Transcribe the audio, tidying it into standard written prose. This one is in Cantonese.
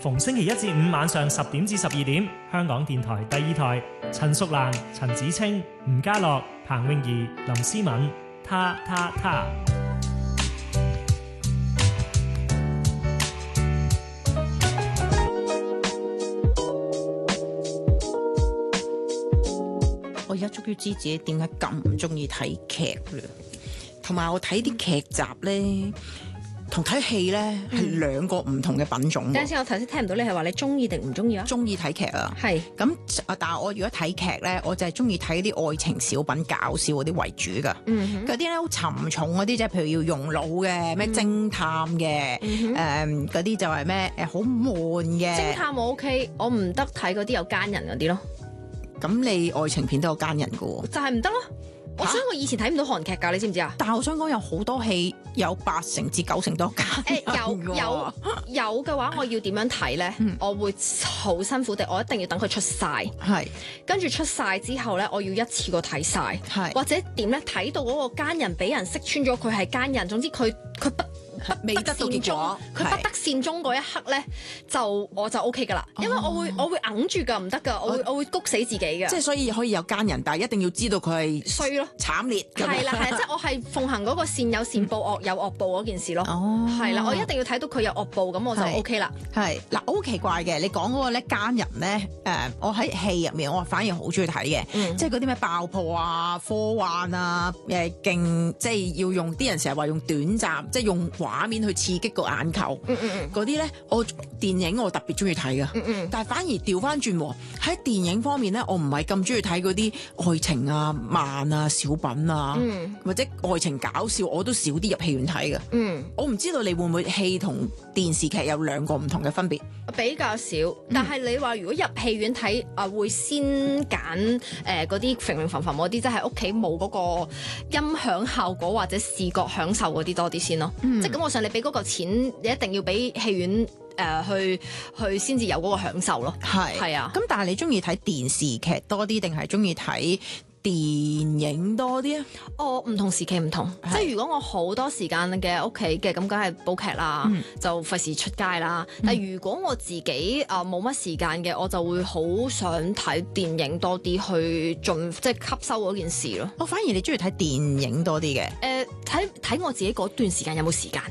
逢星期一至五晚上10點至12點，香港電台第二台，陳淑蘭、陳子清、吳家樂、彭詠儀、林思敏，他。 我而家終於知自己點解咁唔中意睇劇啦，同埋我睇啲劇集咧，同睇戲咧係兩個唔同嘅品種。 等陣先，我頭先聽唔到你係話你中意定唔中意啊？ 中意睇劇啊， 係咁但係我如果睇劇咧，我就係中意睇啲愛情小品、搞笑嗰啲為主噶。嗰啲咧好沉重嗰啲，即係譬如要用腦嘅，咩偵探嘅，嗰啲就係咩好悶嘅。 偵探我 OK，我唔得睇嗰啲有奸人嗰啲咯。 咁你愛情片都有奸人噶喎， 就係唔得咯。所以我以前睇唔到韓劇㗎，你知唔知啊？ 但係我想講有好多戲有8成至9成都有奸人有嘅話，我要點樣睇咧？我會好辛苦地，我一定要等佢出晒， 係跟住出晒之後咧，我要一次過睇晒， 係或者點咧？睇到嗰個奸人俾人識穿咗，佢係奸人。總之佢未得到結果， 佢不得善終嗰一刻咧，我就 OK 噶啦，因為我會揞住㗎，唔得㗎，我會谷死自己㗎。 即係所以可以有奸人，但係一定要知道佢係衰咯， 慘烈。 係啦，即係我係奉行嗰個善有善報，惡有惡報嗰件事咯。係啦，我一定要睇到佢有惡報，咁我就 OK 啦。 係嗱，好奇怪嘅，你講嗰個咧奸人咧，我喺戲入面我反而好中意睇嘅，即係嗰啲咩爆破啊、科幻啊，勁即係要用啲人成日話用短暫，即係用畫面去刺激個眼球，嗰啲咧我電影我特別中意睇㗎，但係反而調翻轉喺電影方面咧，我唔係咁中意睇嗰啲愛情啊、慢啊、小品啊，或者愛情搞笑，我都少啲入戲院睇㗎。我唔知道你會唔會戲同電視劇有兩個唔同嘅分別？ 比較少，但係你話如果入戲院睇會先揀嗰啲平平凡凡嗰啲，即係屋企冇嗰個音響效果或者視覺享受嗰啲多啲先咯。即係咁，我想你俾嗰個錢，你一定要俾戲院去先至有嗰個享受咯。係啊。 咁但係你中意睇電視劇多啲，定係中意睇電影多啲啊？ 唔同時期唔同，即係如果我好多時間嘅屋企嘅，咁梗係煲劇啦，就費事出街啦。但係如果我自己冇乜時間嘅，我就會好想睇電影多啲，去即係吸收嗰件事咯。 我反而你中意睇電影多啲嘅？ 睇我自己嗰段時間有冇時間。